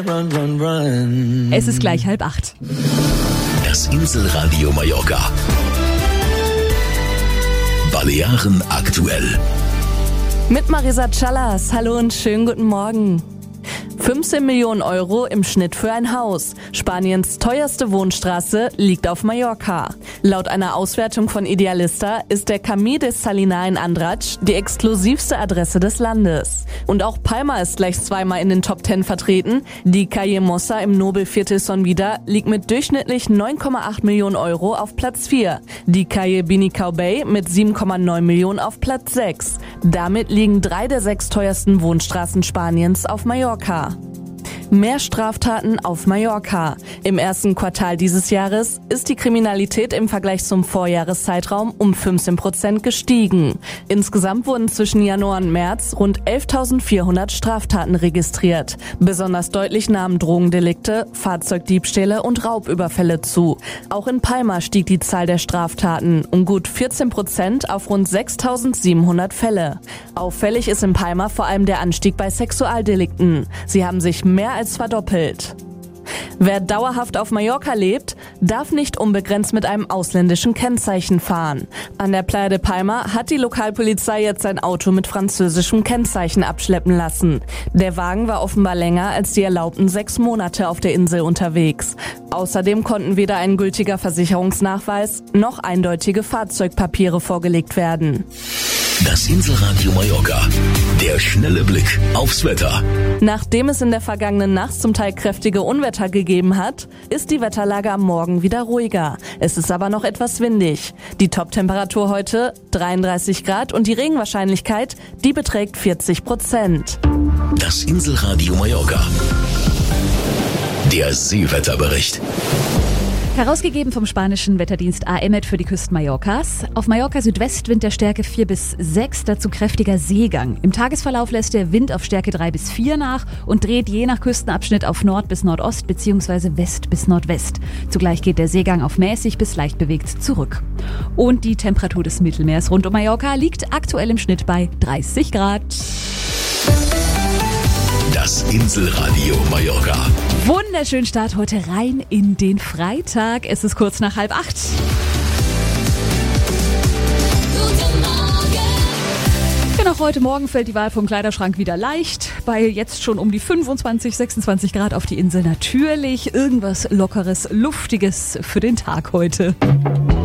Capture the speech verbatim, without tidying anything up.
Run, run, run. Es ist gleich halb acht. Das Inselradio Mallorca. Balearen aktuell. Mit Marisa Callas. Hallo und schönen guten Morgen. fünfzehn Millionen Euro im Schnitt für ein Haus. Spaniens teuerste Wohnstraße liegt auf Mallorca. Laut einer Auswertung von Idealista ist der Camí de Salinas in Andratx die exklusivste Adresse des Landes. Und auch Palma ist gleich zweimal in den Top Ten vertreten. Die Calle Mossa im Nobelviertel Son Vida liegt mit durchschnittlich neun Komma acht Millionen Euro auf Platz vier. Die Calle Binicao Bay mit sieben Komma neun Millionen auf Platz sechs. Damit liegen drei der sechs teuersten Wohnstraßen Spaniens auf Mallorca. Mehr Straftaten auf Mallorca. Im ersten Quartal dieses Jahres ist die Kriminalität im Vergleich zum Vorjahreszeitraum um fünfzehn Prozent gestiegen. Insgesamt wurden zwischen Januar und März rund elftausendvierhundert Straftaten registriert. Besonders deutlich nahmen Drogendelikte, Fahrzeugdiebstähle und Raubüberfälle zu. Auch in Palma stieg die Zahl der Straftaten um gut vierzehn Prozent auf rund sechstausendsiebenhundert Fälle. Auffällig ist in Palma vor allem der Anstieg bei Sexualdelikten. Sie haben sich mehr als verdoppelt. Wer dauerhaft auf Mallorca lebt, darf nicht unbegrenzt mit einem ausländischen Kennzeichen fahren. An der Playa de Palma hat die Lokalpolizei jetzt ein Auto mit französischem Kennzeichen abschleppen lassen. Der Wagen war offenbar länger als die erlaubten sechs Monate auf der Insel unterwegs. Außerdem konnten weder ein gültiger Versicherungsnachweis noch eindeutige Fahrzeugpapiere vorgelegt werden. Das Inselradio Mallorca. Der schnelle Blick aufs Wetter. Nachdem es in der vergangenen Nacht zum Teil kräftige Unwetter gegeben hat, ist die Wetterlage am Morgen wieder ruhiger. Es ist aber noch etwas windig. Die Top-Temperatur heute dreiunddreißig Grad und die Regenwahrscheinlichkeit, die beträgt vierzig Prozent. Das Inselradio Mallorca. Der Seewetterbericht. Herausgegeben vom spanischen Wetterdienst A M E T für die Küsten Mallorcas. Auf Mallorca Südwestwind der Stärke vier bis sechs, dazu kräftiger Seegang. Im Tagesverlauf lässt der Wind auf Stärke drei bis vier nach und dreht je nach Küstenabschnitt auf Nord bis Nordost bzw. West bis Nordwest. Zugleich geht der Seegang auf mäßig bis leicht bewegt zurück. Und die Temperatur des Mittelmeers rund um Mallorca liegt aktuell im Schnitt bei dreißig Grad. Das Inselradio Mallorca. Wunderschönen Start heute rein in den Freitag. Es ist kurz nach halb acht. Guten Morgen. Genau, heute Morgen fällt die Wahl vom Kleiderschrank wieder leicht. Bei jetzt schon um die fünfundzwanzig, sechsundzwanzig Grad auf die Insel natürlich irgendwas Lockeres, Luftiges für den Tag heute.